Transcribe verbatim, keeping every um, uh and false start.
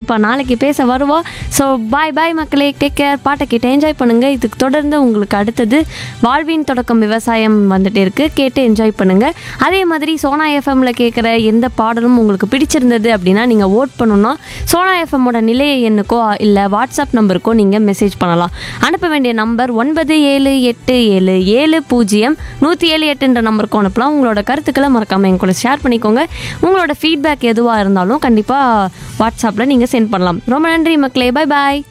கண்டிப்பாக நாளைக்கு பேச வருவோம். ஸோ பாய் பாய் மக்களே, டேக் கேர். பாட்டை கேட்டு என்ஜாய் பண்ணுங்கள். இதுக்கு தொடர்ந்து உங்களுக்கு அடுத்தது வாழ்வின் தொடக்கம் விவசாயம் வந்துட்டு இருக்குது, கேட்டு என்ஜாய் பண்ணுங்கள். அதே மாதிரி சோனா எஃப்எம்மில் கேட்குற எந்த பாடலும் உங்களுக்கு பிடிச்சிருந்தது அப்படின்னா நீங்கள் ஓட் பண்ணணும்னா சோனா எஃப்எம்மோட நிலைய எண்ணுக்கோ இல்லை வாட்ஸ்அப் நம்பருக்கோ நீங்கள் மெசேஜ் பண்ணலாம். அனுப்ப வேண்டிய நம்பர் ஒன்பது ஏழு எட்டு ஏழு ஏழு பூஜ்ஜியம் நூற்றி ஏழு எட்டுன்ற நம்பருக்கும் அனுப்பலாம். உங்களோட கருத்துக்களை மறக்காமல் என் கூட ஷேர் பண்ணிக்கோங்க. உங்களோட ஃபீட்பேக் எதுவாக இருந்தாலும் கண்டிப்பாக வாட்ஸ்அப்பில் நீங்கள் சென்ட் பண்ணலாம். ரொம்ப நன்றி மக்களே, பாய் பாய்.